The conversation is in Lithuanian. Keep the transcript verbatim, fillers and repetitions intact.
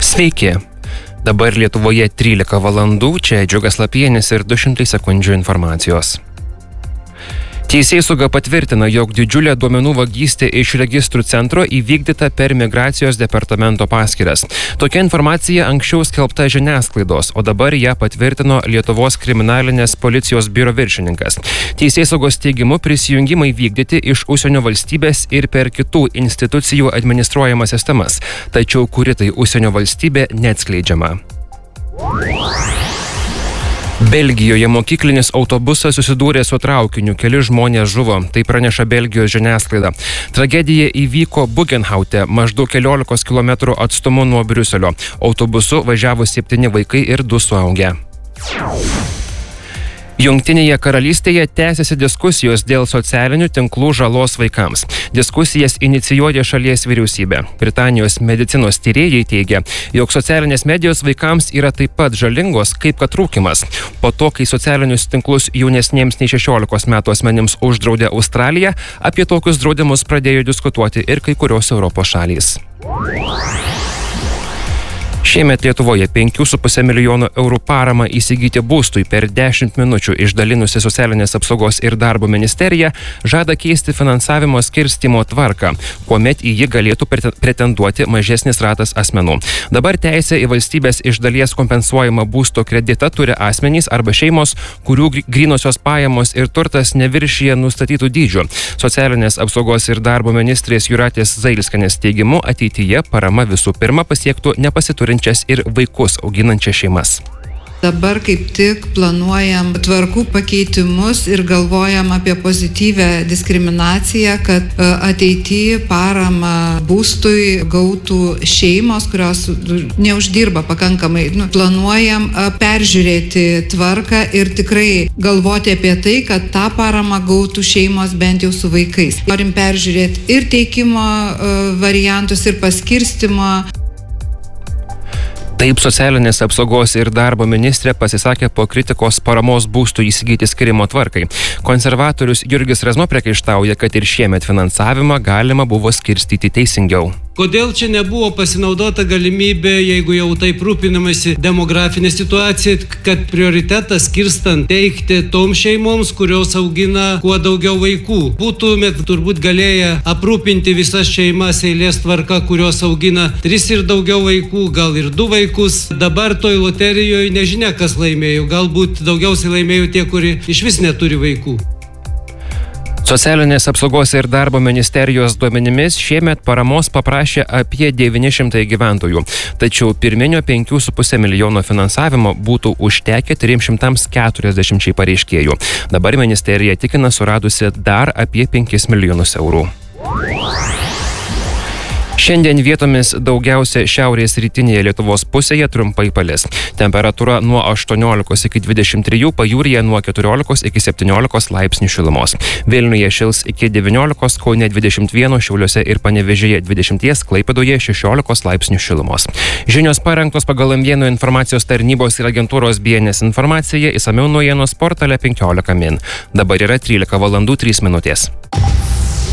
Sveiki. Dabar Lietuvoje trylika valandų, čia Džiugas Lapienis ir du šimtai sekundžių informacijos. Teisėsauga patvirtina, jog didžiulė duomenų vagystė iš registrų centro įvykdyta per migracijos departamento paskyras. Tokia informacija anksčiau skelbta žiniasklaidos, o dabar ją patvirtino Lietuvos kriminalinės policijos biuro viršininkas. Teisėsaugos teigimu prisijungimai vykdyti iš užsienio valstybės ir per kitų institucijų administruojamas sistemas, tačiau kuri tai užsienio valstybė neatskleidžiama. Belgijoje mokyklinis autobusas susidūrė su traukiniu, keli žmonės žuvo, tai praneša Belgijos žiniasklaida. Tragedija įvyko Bugenhaute, maždaug keliolikos kilometrų atstumu nuo Briuselio. Autobusu važiavo septyni vaikai ir du suaugę. Jungtinėje karalystėje tęsiasi diskusijos dėl socialinių tinklų žalos vaikams. Diskusijas inicijuoja šalies vyriausybė. Britanijos medicinos tyrėjai teigia, jog socialinės medijos vaikams yra taip pat žalingos kaip kad rūkymas. Po to, kai socialinius tinklus jaunesniems nei šešiolikos metų asmenims uždraudė Australija, apie tokius draudimus pradėjo diskutuoti ir kai kurios Europos šalys. Šiemet Lietuvoje penkių su puse milijono eurų paramą įsigyti būstui per dešimt minučių išdalinusi Socialinės apsaugos ir darbo ministerija žada keisti finansavimo skirstymo tvarką, kuomet į jį galėtų pretenduoti mažesnis ratas asmenų. Dabar teisę į valstybės iš dalies kompensuojamą būsto kreditą turi asmenys arba šeimos, kurių grynosios pajamos ir turtas neviršija nustatytų dydžių. Socialinės apsaugos ir darbo ministrės Jūratės Zailskienės teigimu ateityje parama visų pirma pasiektų nepasiturinčias ir vaikus auginančias šeimas. Dabar kaip tik planuojam tvarkų pakeitimus ir galvojam apie pozityvę diskriminaciją, kad ateityje paramą būstui gautų šeimos, kurios neuždirba pakankamai. Nu, planuojam peržiūrėti tvarką ir tikrai galvoti apie tai, kad tą paramą gautų šeimos bent jau su vaikais. Norim peržiūrėti ir teikimo variantus, ir paskirstimo. Taip Socialinės apsaugos ir darbo ministrė pasisakė po kritikos paramos būstų įsigyti skirimo tvarkai. Konservatorius Jurgis Razma priekaištauja, kad ir šiemet finansavimą galima buvo skirstyti teisingiau. Kodėl čia nebuvo pasinaudota galimybė, jeigu jau taip rūpinamasi demografinė situacija, kad prioritetą skirstant teikti toms šeimoms, kurios augina kuo daugiau vaikų. Būtumėt turbūt galėję aprūpinti visas šeimas eilės tvarka, kurios augina tris ir daugiau vaikų, gal ir du vaikus. Dabar toj loterijoje nežinia, kas laimėjo. Galbūt daugiausiai laimėjo tie, kurie iš vis neturi vaikų. Socialinės apsaugos ir darbo ministerijos duomenimis šiemet paramos paprašė apie devyni šimtai gyventojų. Tačiau pirminio penkių su puse milijono finansavimo būtų užtekę trims šimtams keturiasdešimčiai pareiškėjų. Dabar ministerija tikina suradusi dar apie penkis milijonus eurų. Šiandien vietomis daugiausia šiaurės rytinėje Lietuvos pusėje trumpai palis. Temperatūra nuo aštuoniolikos iki dvidešimt trijų, pajūryje nuo keturiolikos iki septyniolikos laipsnių šilumos. Vilniuje šils iki devyniolikos, Kaune dvidešimt vieno, Šiauliuose ir Panevėžyje dvidešimt, Klaipėdoje šešiolikos laipsnių šilumos. Žinios parengtos pagal M vieno informacijos tarnybos ir agentūros B N S informaciją, išsamiau naujienos portale penkiolika min. Dabar yra trylika valandų trys minutės.